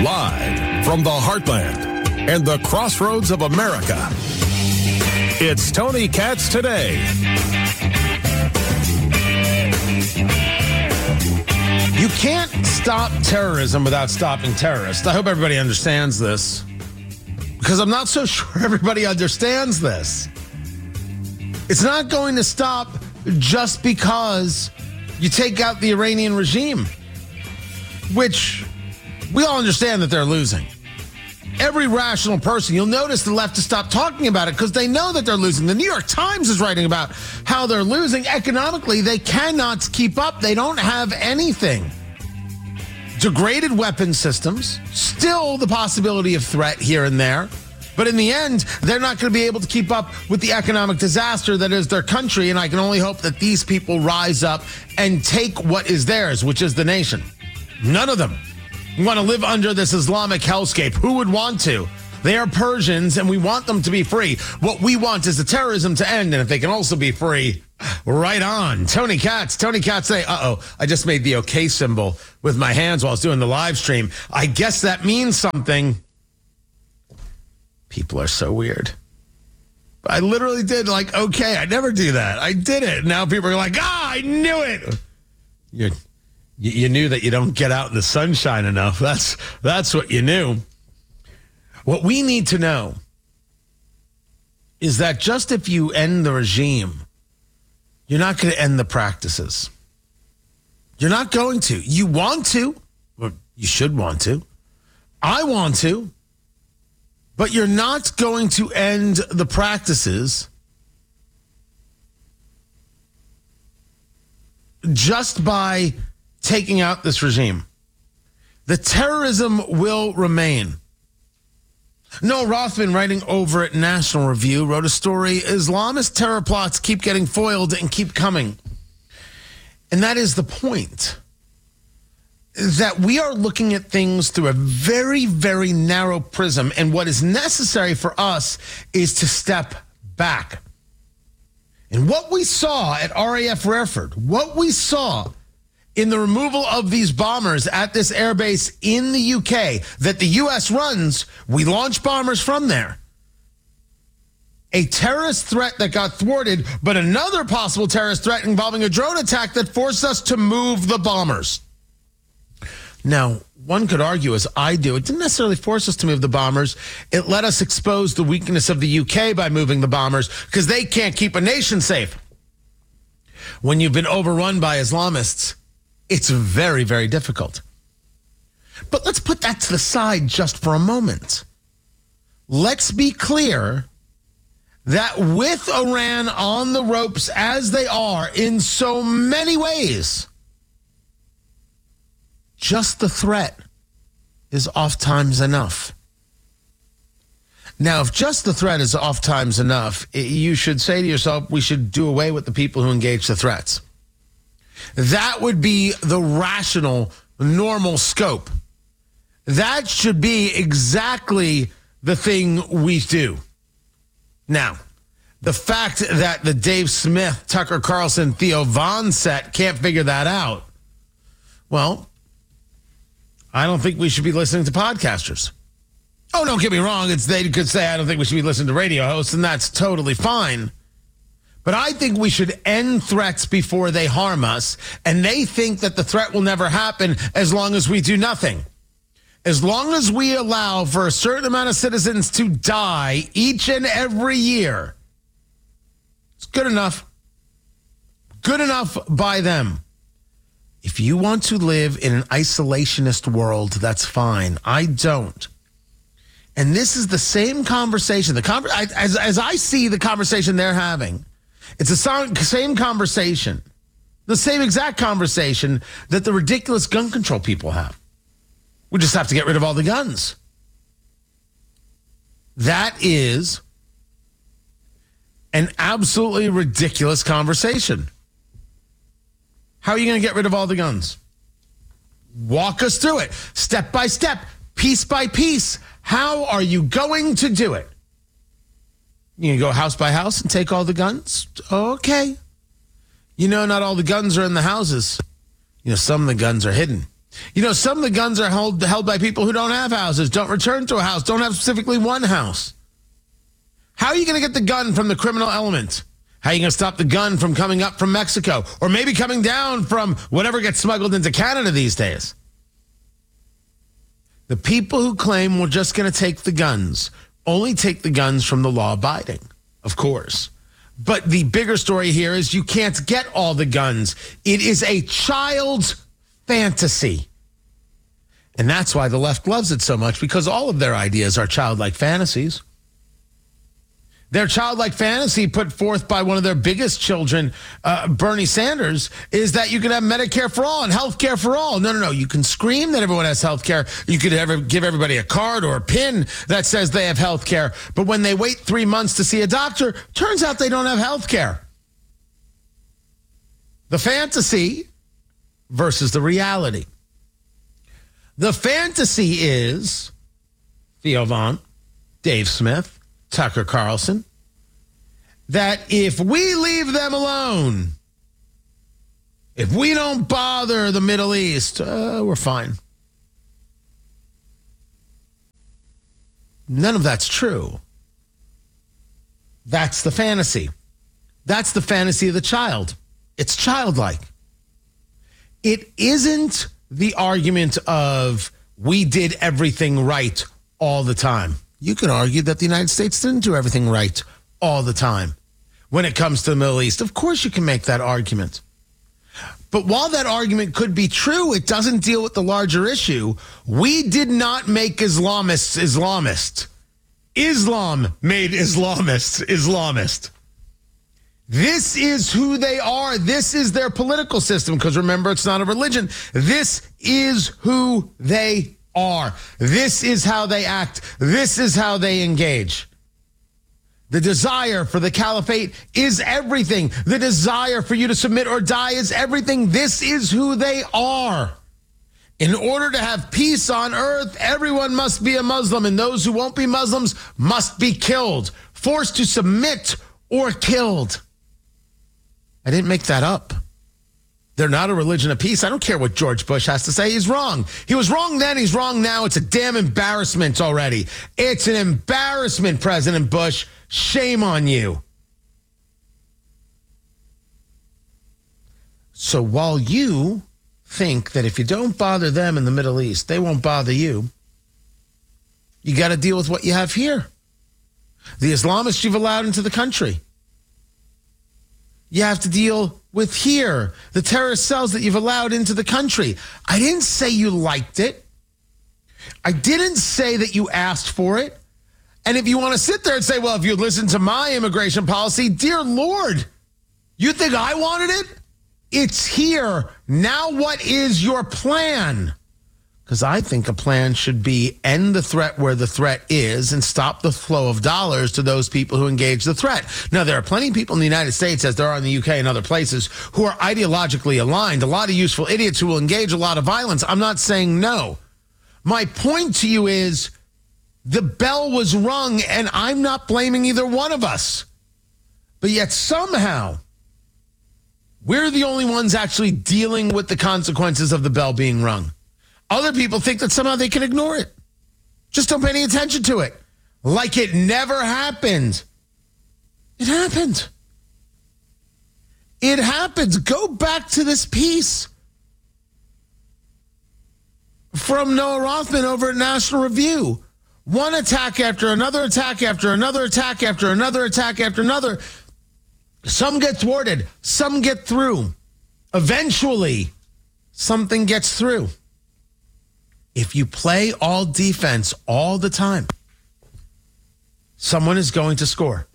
Live from the heartland and the crossroads of America, it's Tony Katz Today. You can't stop terrorism without stopping terrorists. I hope everybody understands this, because I'm not so sure everybody understands this. It's not going to stop just because you take out the Iranian regime, which we all understand that they're losing. Every rational person, you'll notice the left has stopped talking about it because they know that they're losing. The New York Times is writing about how they're losing. Economically, they cannot keep up. They don't have anything. Degraded weapon systems, still the possibility of threat here and there. But in the end, they're not going to be able to keep up with the economic disaster that is their country. And I can only hope that these people rise up and take what is theirs, which is the nation. None of them want to live under this Islamic hellscape. Who would want to? They are Persians, and we want them to be free. What we want is the terrorism to end, and if they can also be free, right on. Tony Katz say, I just made the okay symbol with my hands while I was doing the live stream. I guess that means something. People are so weird. I literally did okay. I never do that. I did it. Now people are like, I knew it. You knew that you don't get out in the sunshine enough. That's what you knew. What we need to know is that just if you end the regime, you're not going to end the practices. You're not going to. You want to, or you should want to. I want to, but you're not going to end the practices just by taking out this regime. The terrorism will remain. Noah Rothman, writing over at National Review, wrote a story, Islamist terror plots keep getting foiled and keep coming. And that is the point, that we are looking at things through a very, very narrow prism. And what is necessary for us is to step back. And what we saw at RAF Hereford, what we saw in the removal of these bombers at this airbase in the UK that the U.S. runs, we launch bombers from there. A terrorist threat that got thwarted, but another possible terrorist threat involving a drone attack that forced us to move the bombers. Now, one could argue, as I do, it didn't necessarily force us to move the bombers. It let us expose the weakness of the UK by moving the bombers, because they can't keep a nation safe. When you've been overrun by Islamists, it's very, very difficult. But let's put that to the side just for a moment. Let's be clear that with Iran on the ropes as they are in so many ways, just the threat is oftentimes enough. Now, if just the threat is oftentimes enough, you should say to yourself, we should do away with the people who engage the threats. That would be the rational, normal scope. That should be exactly the thing we do. Now, the fact that the Dave Smith, Tucker Carlson, Theo Von set can't figure that out, well, I don't think we should be listening to podcasters. Oh, don't get me wrong. They could say, I don't think we should be listening to radio hosts, and that's totally fine. But I think we should end threats before they harm us. And they think that the threat will never happen as long as we do nothing. As long as we allow for a certain amount of citizens to die each and every year, it's good enough. Good enough by them. If you want to live in an isolationist world, that's fine. I don't. And this is the same conversation. As I see the conversation they're having, it's the same conversation, the same exact conversation that the ridiculous gun control people have. We just have to get rid of all the guns. That is an absolutely ridiculous conversation. How are you going to get rid of all the guns? Walk us through it, step by step, piece by piece. How are you going to do it? You can go house by house and take all the guns? Okay. Not all the guns are in the houses. Some of the guns are hidden. You know, some of the guns are held by people who don't have houses, don't return to a house, don't have specifically one house. How are you going to get the gun from the criminal element? How are you going to stop the gun from coming up from Mexico or maybe coming down from whatever gets smuggled into Canada these days? The people who claim we're just going to take the guns only take the guns from the law-abiding, of course. But the bigger story here is you can't get all the guns. It is a child's fantasy. And that's why the left loves it so much, because all of their ideas are childlike fantasies. Their childlike fantasy put forth by one of their biggest children, Bernie Sanders, is that you can have Medicare for all and health care for all. No. You can scream that everyone has health care. You could give everybody a card or a pin that says they have health care. But when they wait 3 months to see a doctor, turns out they don't have health care. The fantasy versus the reality. The fantasy is Theo Vaughn, Dave Smith, Tucker Carlson, that if we leave them alone, if we don't bother the Middle East, we're fine. None of that's true. That's the fantasy. That's the fantasy of the child. It's childlike. It isn't the argument of we did everything right all the time. You can argue that the United States didn't do everything right all the time when it comes to the Middle East. Of course you can make that argument. But while that argument could be true, it doesn't deal with the larger issue. We did not make Islamists Islamist. Islam made Islamists Islamist. This is who they are. This is their political system. Because remember, it's not a religion. This is who they are. This is how they act. This is how they engage. The desire for the caliphate is everything. The desire for you to submit or die is everything. This is who they are. In order to have peace on earth, everyone must be a Muslim, and those who won't be Muslims must be killed, forced to submit or killed. I didn't make that up. They're not a religion of peace. I don't care what George Bush has to say. He's wrong. He was wrong then. He's wrong now. It's a damn embarrassment already. It's an embarrassment, President Bush. Shame on you. So while you think that if you don't bother them in the Middle East, they won't bother you, you got to deal with what you have here. The Islamists you've allowed into the country. You have to deal with here, the terrorist cells that you've allowed into the country. I didn't say you liked it. I didn't say that you asked for it. And if you want to sit there and say, well, if you listen to my immigration policy, dear Lord, you think I wanted it? It's here. Now what is your plan? Because I think a plan should be end the threat where the threat is and stop the flow of dollars to those people who engage the threat. Now, there are plenty of people in the United States, as there are in the UK and other places, who are ideologically aligned, a lot of useful idiots who will engage a lot of violence. I'm not saying no. My point to you is the bell was rung, and I'm not blaming either one of us. But yet somehow, we're the only ones actually dealing with the consequences of the bell being rung. Other people think that somehow they can ignore it. Just don't pay any attention to it. Like it never happened. It happened. It happens. Go back to this piece from Noah Rothman over at National Review. One attack after another attack after another attack after another attack after another. Some get thwarted. Some get through. Eventually, something gets through. If you play all defense all the time, someone is going to score.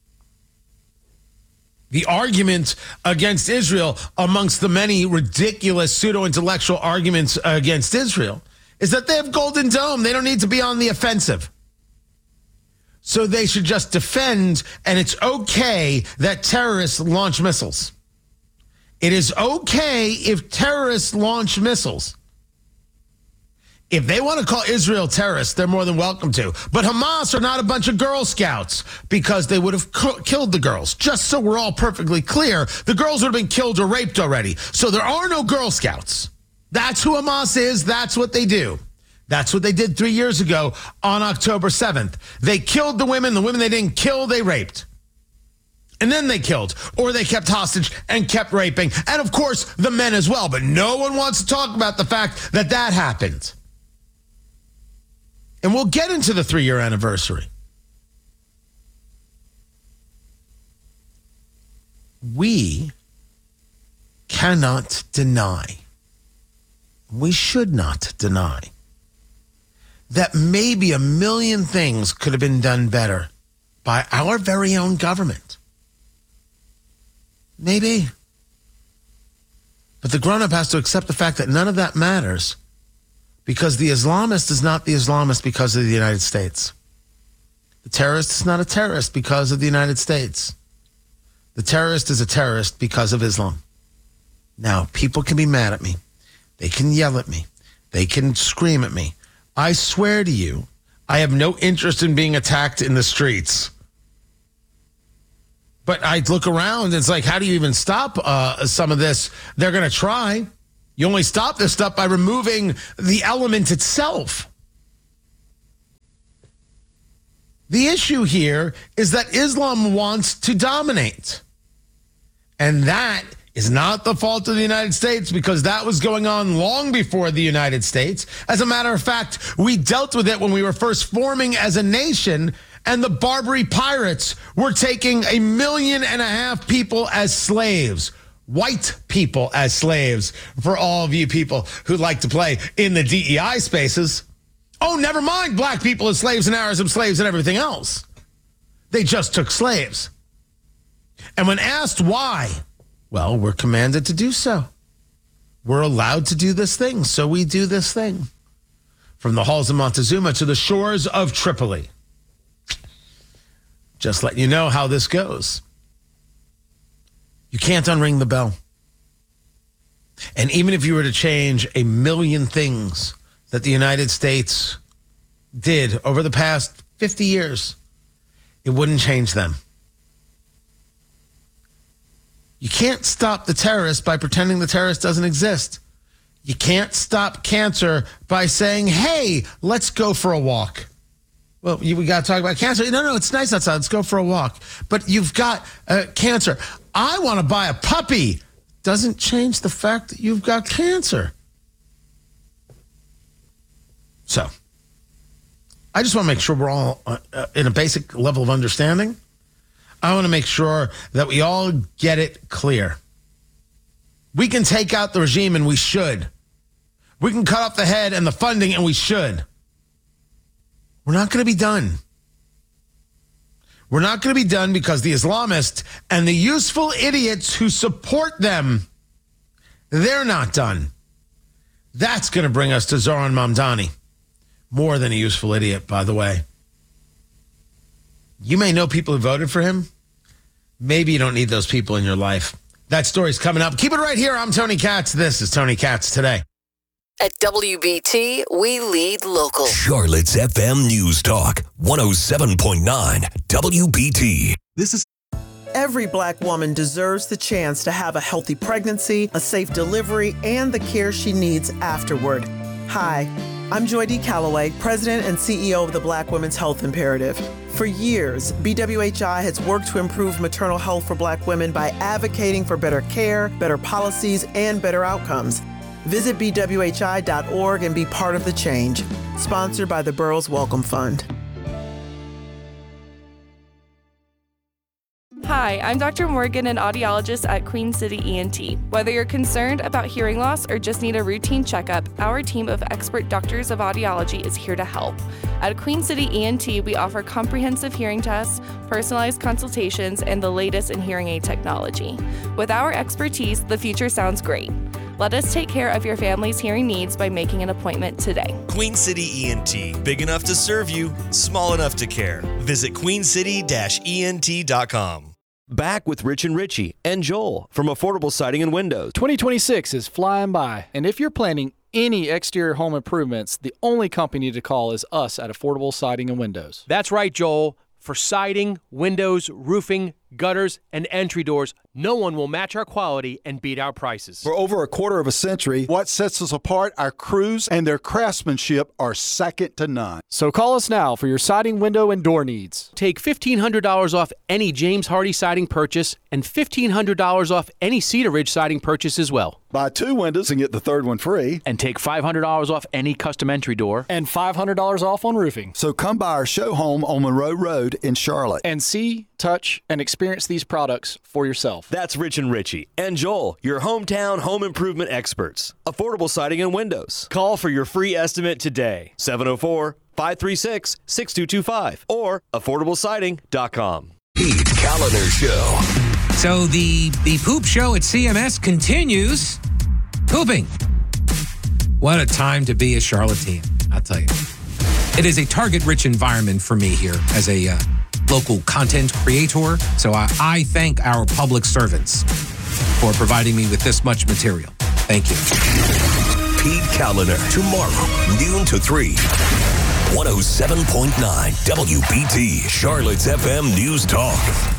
The argument against Israel, amongst the many ridiculous pseudo-intellectual arguments against Israel, is that they have Golden Dome. They don't need to be on the offensive. So they should just defend, and it's okay that terrorists launch missiles. It is okay if terrorists launch missiles. If they want to call Israel terrorists, they're more than welcome to. But Hamas are not a bunch of Girl Scouts, because they would have killed the girls. Just so we're all perfectly clear, the girls would have been killed or raped already. So there are no Girl Scouts. That's who Hamas is. That's what they do. That's what they did 3 years ago on October 7th. They killed the women. The women they didn't kill, they raped. And then they killed, or they kept hostage and kept raping. And of course, the men as well. But no one wants to talk about the fact that that happened. And we'll get into the 3-year anniversary. We cannot deny, we should not deny, that maybe a million things could have been done better by our very own government. Maybe. But the grown-up has to accept the fact that none of that matters because the Islamist is not the Islamist because of the United States. The terrorist is not a terrorist because of the United States. The terrorist is a terrorist because of Islam. Now, people can be mad at me. They can yell at me. They can scream at me. I swear to you, I have no interest in being attacked in the streets. But I look around, it's like, how do you even stop some of this? They're going to try. You only stop this stuff by removing the element itself. The issue here is that Islam wants to dominate. And that is not the fault of the United States because that was going on long before the United States. As a matter of fact, we dealt with it when we were first forming as a nation, and the Barbary pirates were taking 1.5 million people as slaves. White people as slaves, for all of you people who like to play in the DEI spaces. Oh, never mind black people as slaves and Arab slaves and everything else. They just took slaves. And when asked why, well, we're commanded to do so. We're allowed to do this thing, so we do this thing. From the halls of Montezuma to the shores of Tripoli. Just letting you know how this goes. You can't unring the bell. And even if you were to change 1 million things that the United States did over the past 50 years, it wouldn't change them. You can't stop the terrorist by pretending the terrorist doesn't exist. You can't stop cancer by saying, hey, let's go for a walk. Well, we got to talk about cancer. No, it's nice outside. Let's go for a walk. But you've got cancer. I want to buy a puppy. Doesn't change the fact that you've got cancer. So, I just want to make sure we're all in a basic level of understanding. I want to make sure that we all get it clear. We can take out the regime, and we should. We can cut off the head and the funding, and we should. We're not going to be done. We're not going to be done because the Islamists and the useful idiots who support them, they're not done. That's going to bring us to Zoran Mamdani. More than a useful idiot, by the way. You may know people who voted for him. Maybe you don't need those people in your life. That story's coming up. Keep it right here. I'm Tony Katz. This is Tony Katz Today. At WBT, we lead local. Charlotte's FM News Talk, 107.9 WBT. Every Black woman deserves the chance to have a healthy pregnancy, a safe delivery, and the care she needs afterward. Hi, I'm Joy D. Calloway, President and CEO of the Black Women's Health Imperative. For years, BWHI has worked to improve maternal health for Black women by advocating for better care, better policies, and better outcomes. Visit BWHI.org and be part of the change. Sponsored by the Burroughs Welcome Fund. Hi, I'm Dr. Morgan, an audiologist at Queen City ENT. Whether you're concerned about hearing loss or just need a routine checkup, our team of expert doctors of audiology is here to help. At Queen City ENT, we offer comprehensive hearing tests, personalized consultations, and the latest in hearing aid technology. With our expertise, the future sounds great. Let us take care of your family's hearing needs by making an appointment today. Queen City ENT. Big enough to serve you, small enough to care. Visit queencity-ent.com. Back with Rich and Richie and Joel from Affordable Siding and Windows. 2026 is flying by, and if you're planning any exterior home improvements, the only company to call is us at Affordable Siding and Windows. That's right, Joel. For siding, windows, roofing, gutters, and entry doors, no one will match our quality and beat our prices. For over a quarter of a century, what sets us apart, our crews and their craftsmanship are second to none. So call us now for your siding, window, and door needs. Take $1,500 off any James Hardy siding purchase and $1,500 off any Cedar Ridge siding purchase as well. Buy 2 windows and get the third one free. And take $500 off any custom entry door. And $500 off on roofing. So come by our show home on Monroe Road in Charlotte. And see, touch, and experience these products for yourself. That's Rich and Richie and Joel, your hometown home improvement experts. Affordable siding and windows. Call for your free estimate today. 704-536-6225 or affordablesiding.com. Pete Calendar Show. So the poop show at CMS continues. Pooping. What a time to be a Charlottean, I'll tell you. It is a target-rich environment for me here as a local content creator. So I thank our public servants for providing me with this much material. Thank you. Pete Calendar, tomorrow, noon to 3. 107.9 WBT, Charlotte's FM News Talk.